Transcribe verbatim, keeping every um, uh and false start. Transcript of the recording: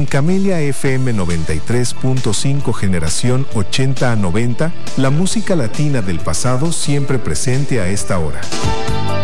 En Camelia F M noventa y tres punto cinco generación ochenta a noventa, la música latina del pasado siempre presente a esta hora.